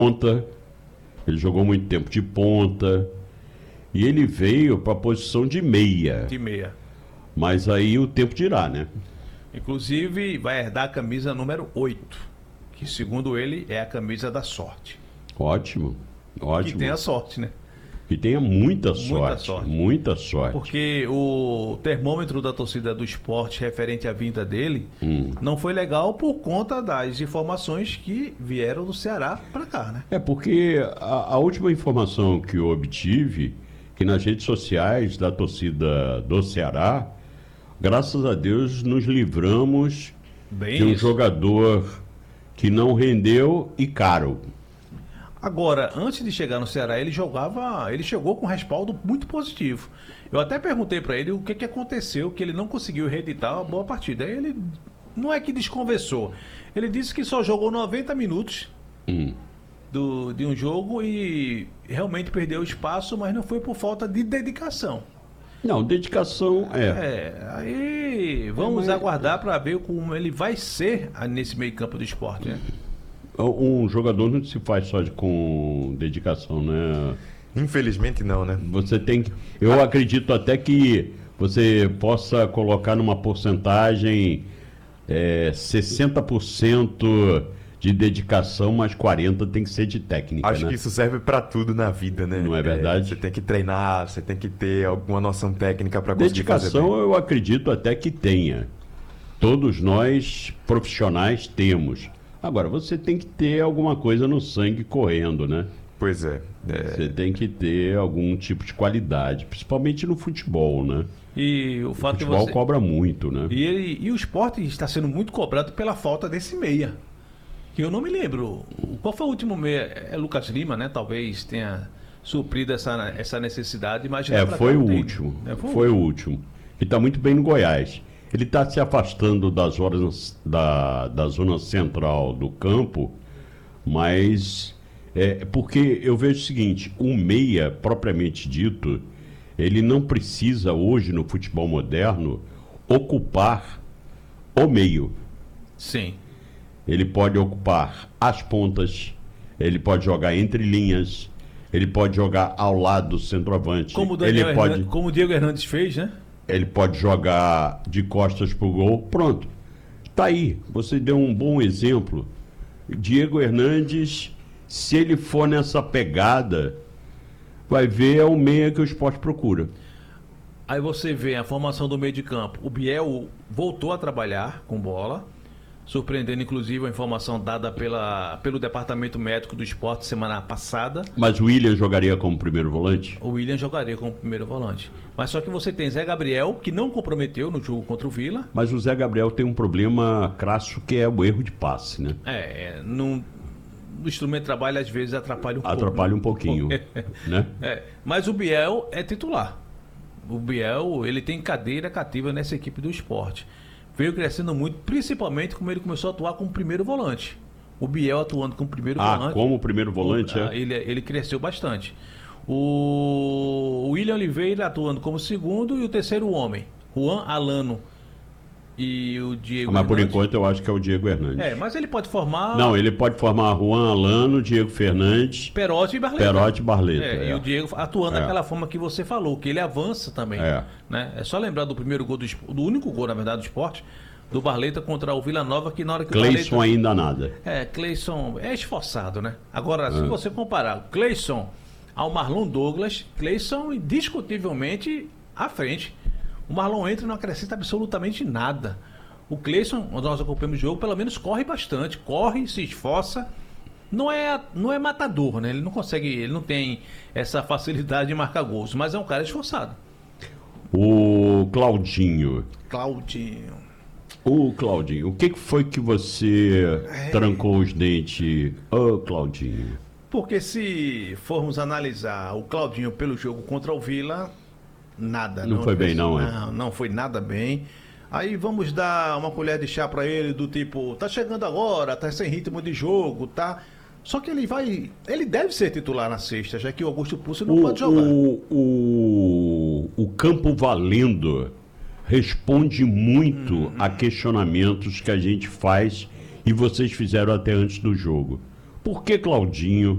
ponta, ele jogou muito tempo de ponta, e ele veio para a posição de meia. De meia. Mas aí o tempo dirá, né? Inclusive, vai herdar a camisa número 8, que segundo ele é a camisa da sorte. Ótimo, ótimo. Que tenha sorte, né? Que tenha muita sorte, muita sorte. Porque o termômetro da torcida do Sport referente à vinda dele não foi legal por conta das informações que vieram do Ceará para cá, né? É porque a última informação que eu obtive, que nas redes sociais da torcida do Ceará, graças a Deus nos livramos de um jogador que não rendeu e caro. Agora, antes de chegar no Ceará, ele chegou com um respaldo muito positivo. Eu até perguntei para ele o que aconteceu, que ele não conseguiu reeditar uma boa partida. Aí ele não é que desconversou. Ele disse que só jogou 90 minutos de um jogo e realmente perdeu espaço, mas não foi por falta de dedicação. Não, dedicação aí vamos aguardar para ver como ele vai ser nesse meio campo do Sport, né? Um jogador não se faz só com dedicação, né? Infelizmente não, né? Você tem que... Eu acredito até que você possa colocar numa porcentagem 60% de dedicação, mas 40% tem que ser de técnica. Acho que isso serve pra tudo na vida, né? Não é verdade? Você tem que treinar, você tem que ter alguma noção técnica para conseguir fazer bem. Dedicação eu acredito até que tenha. Todos nós profissionais temos. Agora, você tem que ter alguma coisa no sangue correndo, né? Pois é. Você tem que ter algum tipo de qualidade, principalmente no futebol, né? E o fato futebol cobra muito, né? E o Sport está sendo muito cobrado pela falta desse meia. Que eu não me lembro. Qual foi o último meia? É Lucas Lima, né? Talvez tenha suprido essa necessidade. Mas foi o último. Foi o último. Ele está muito bem no Goiás. Ele está se afastando da zona central do campo, mas porque eu vejo o seguinte, o meia, propriamente dito, ele não precisa hoje no futebol moderno ocupar o meio. Sim. Ele pode ocupar as pontas, ele pode jogar entre linhas, ele pode jogar ao lado do centroavante. Como o Diego Hernandes fez, né? Ele pode jogar de costas pro gol. Pronto. Tá aí. Você deu um bom exemplo. Diego Hernandes, se ele for nessa pegada, vai ver é o meia que o Sport procura. Aí você vê a formação do meio de campo. O Biel voltou a trabalhar com bola, surpreendendo inclusive a informação dada pelo departamento médico do Sport semana passada. Mas o William jogaria como primeiro volante? O William jogaria como primeiro volante. Mas só que você tem Zé Gabriel, que não comprometeu no jogo contra o Vila. Mas o Zé Gabriel tem um problema crasso que é o erro de passe, né? No instrumento de trabalho às vezes atrapalha um pouco. Atrapalha um pouquinho, né? Mas o Biel é titular. O Biel, ele tem cadeira cativa nessa equipe do Sport. Veio crescendo muito, principalmente como ele começou a atuar como primeiro volante. O Biel atuando como primeiro volante. Como primeiro volante, ele cresceu bastante. O William Oliveira atuando como segundo e o terceiro homem, Juan Alano e o Diego Mas Hernandes. Por enquanto eu acho que é o Diego Hernandes. Mas ele pode formar... Não, ele pode formar Juan Alano, Diego Fernandes... Perotti e Barleta. E o Diego atuando daquela forma que você falou, que ele avança também. Né? É só lembrar do primeiro gol do único gol, na verdade, do Sport, do Barleta contra o Vila Nova, que na hora que Cleison o Barleta... ainda nada. Cleison é esforçado, né? Agora, se você comparar o Cleison ao Marlon Douglas, Cleison indiscutivelmente à frente. O Marlon entra e não acrescenta absolutamente nada. O Cleison, quando nós acompanhamos o jogo, pelo menos corre bastante, se esforça. Não é matador, né? Ele não consegue, ele não tem essa facilidade de marcar gols, mas é um cara esforçado. O Claudinho. O que foi que você trancou os dentes? Claudinho. Porque se formos analisar o Claudinho pelo jogo contra o Vila, nada. Não foi bem, não, Não foi nada bem. Aí vamos dar uma colher de chá pra ele, do tipo, tá chegando agora, tá sem ritmo de jogo, tá? Só que ele deve ser titular na sexta, já que o Augusto Pulso não pode jogar. O campo valendo responde muito a questionamentos que a gente faz e vocês fizeram até antes do jogo. Por que Claudinho